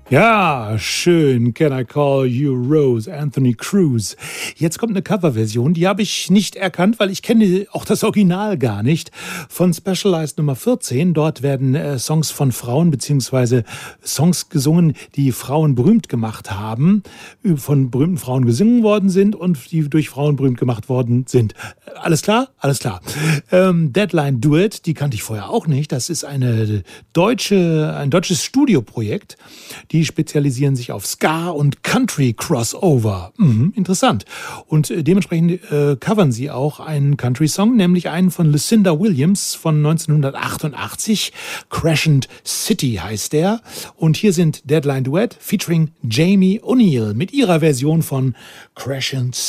Ja, schön. Can I Call You Rose, Anthony Cruz. Jetzt kommt eine Coverversion, die habe ich nicht erkannt, weil ich kenne auch das Original gar nicht, von Specialized Nummer 14. Dort werden Songs von Frauen beziehungsweise Songs gesungen, die Frauen berühmt gemacht haben, von berühmten Frauen gesungen worden sind und die durch Frauen berühmt gemacht worden sind. Alles klar? Alles klar. Deadline Do It, die kannte ich vorher auch nicht. Das ist ein deutsches Studioprojekt. Die spezialisieren sich auf Ska und Country Crossover. Interessant. Und dementsprechend covern sie auch einen Country-Song, nämlich einen von Lucinda Williams von 1988. Crescent City heißt der. Und hier sind Deadline Duet featuring Jamie O'Neill mit ihrer Version von Crescent